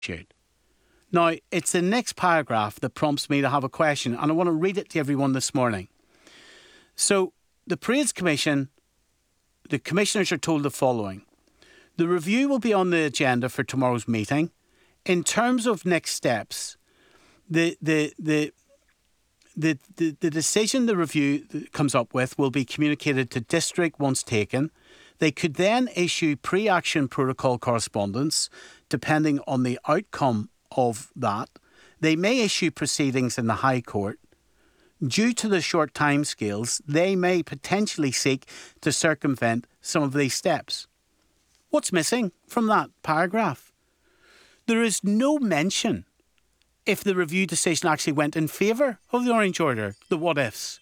issued. Now, it's the next paragraph that prompts me to have a question, and I want to read it to everyone this morning. So, the Parades Commission, the commissioners are told the following. The review will be on the agenda for tomorrow's meeting. In terms of next steps, the decision the review comes up with will be communicated to district once taken. They could then issue pre-action protocol correspondence, depending on the outcome of that. They may issue proceedings in the High Court. Due to the short timescales, they may potentially seek to circumvent some of these steps. What's missing from that paragraph? There is no mention if the review decision actually went in favour of the Orange Order, the what-ifs.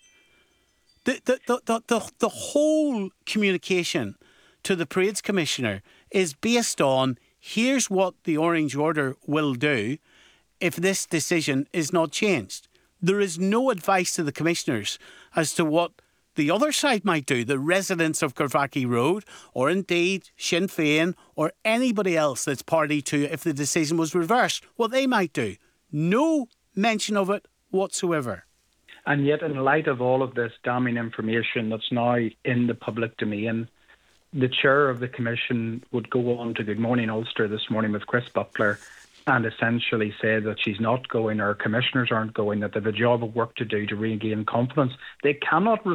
The whole communication to the Parades Commissioner is based on here's what the Orange Order will do if this decision is not changed. There is no advice to the Commissioners as to what the other side might do, the residents of Corvackie Road, or indeed Sinn Féin, or anybody else that's party to if the decision was reversed, what they might do. No mention of it whatsoever. And yet, in light of all of this damning information that's now in the public domain, the chair of the commission would go on to Good Morning Ulster this morning with Chris Butler and essentially say that she's not going, or commissioners aren't going, that they have a job of work to do to regain confidence. They cannot